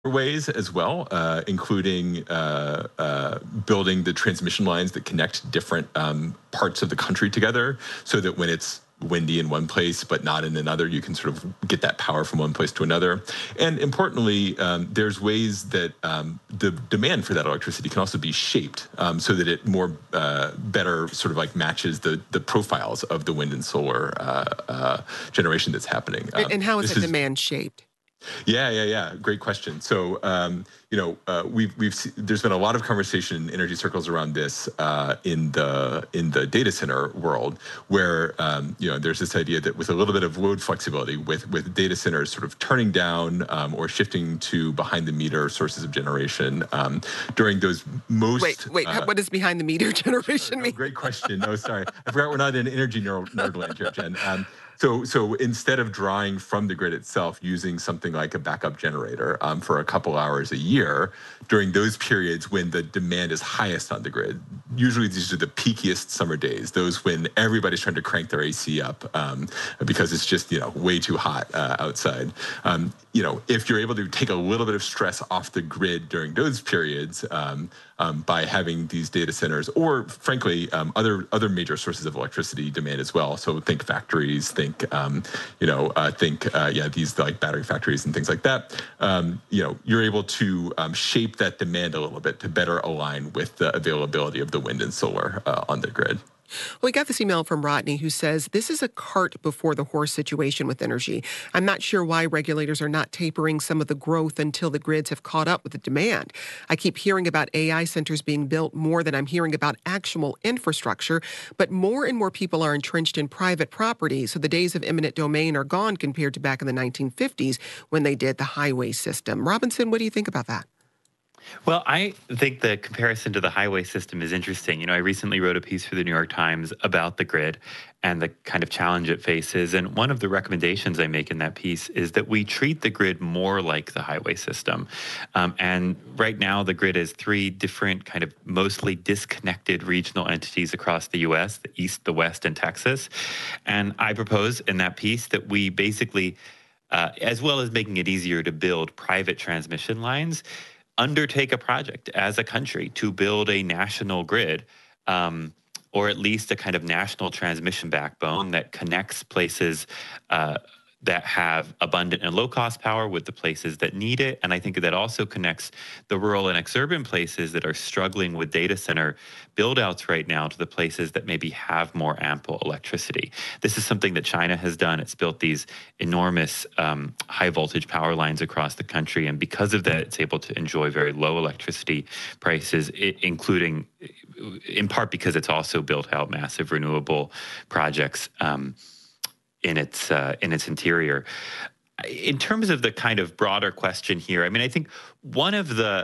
ways as well, including building the transmission lines that connect different parts of the country together so that when it's windy in one place but not in another, you can sort of get that power from one place to another. And importantly, there's ways that the demand for that electricity can also be shaped so that it more better sort of like matches the profiles of the wind and solar generation that's happening. And how is that demand shaped? Yeah. Great question. So, there's been a lot of conversation in energy circles around this in the data center world, where there's this idea that with a little bit of load flexibility, with data centers sort of turning down or shifting to behind the meter sources of generation during those most. Wait. What does behind the meter generation mean? Great question. No, sorry, I forgot we're not in energy nerd land here, Jen. So instead of drawing from the grid itself, using something like a backup generator for a couple hours a year during those periods when the demand is highest on the grid, usually these are the peakiest summer days, those when everybody's trying to crank their AC up because it's just way too hot outside. If you're able to take a little bit of stress off the grid during those periods by having these data centers, or frankly other major sources of electricity demand as well. So think factories, think these like battery factories and things like that. You're able to shape that demand a little bit to better align with the availability of the wind and solar on the grid. Well, we got this email from Rodney who says, this is a cart before the horse situation with energy. I'm not sure why regulators are not tapering some of the growth until the grids have caught up with the demand. I keep hearing about AI centers being built more than I'm hearing about actual infrastructure, but more and more people are entrenched in private property, so the days of eminent domain are gone compared to back in the 1950s when they did the highway system. Robinson, what do you think about that? Well, I think the comparison to the highway system is interesting. I recently wrote a piece for the New York Times about the grid and the kind of challenge it faces. And one of the recommendations I make in that piece is that we treat the grid more like the highway system. And right now, the grid is three different kind of mostly disconnected regional entities across the U.S., the East, the West, and Texas. And I propose in that piece that we basically, as well as making it easier to build private transmission lines, undertake a project as a country to build a national grid, or at least a kind of national transmission backbone that connects places that have abundant and low-cost power with the places that need it. And I think that also connects the rural and exurban places that are struggling with data center build-outs right now to the places that maybe have more ample electricity. This is something that China has done. It's built these enormous high-voltage power lines across the country, and because of that, it's able to enjoy very low electricity prices, including, in part because it's also built out massive renewable projects in its interior. In terms of the kind of broader question here, I think one of the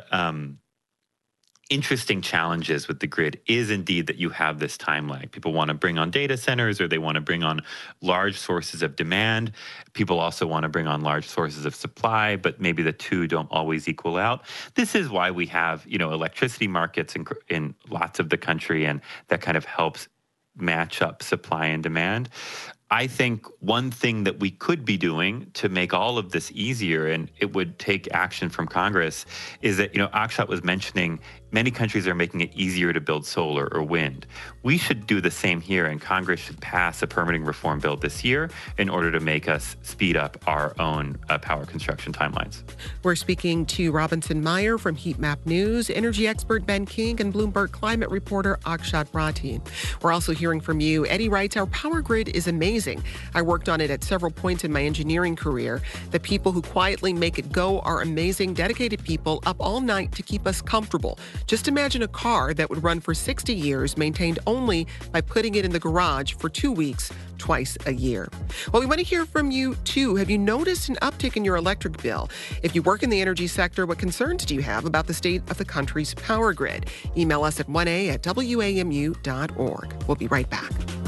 interesting challenges with the grid is indeed that you have this time lag. People want to bring on data centers, or they want to bring on large sources of demand. People also want to bring on large sources of supply, but maybe the two don't always equal out. This is why we have, electricity markets in lots of the country, and that kind of helps match up supply and demand. I think one thing that we could be doing to make all of this easier, and it would take action from Congress, is that, Akshat was mentioning many countries are making it easier to build solar or wind. We should do the same here, and Congress should pass a permitting reform bill this year in order to make us speed up our own power construction timelines. We're speaking to Robinson Meyer from Heat Map News, energy expert Ben King, and Bloomberg climate reporter Akshat Bratin. We're also hearing from you. Eddie writes, our power grid is amazing. I worked on it at several points in my engineering career. The people who quietly make it go are amazing, dedicated people up all night to keep us comfortable. Just imagine a car that would run for 60 years, maintained only by putting it in the garage for 2 weeks, twice a year. Well, we want to hear from you, too. Have you noticed an uptick in your electric bill? If you work in the energy sector, what concerns do you have about the state of the country's power grid? Email us at 1a@wamu.org. We'll be right back.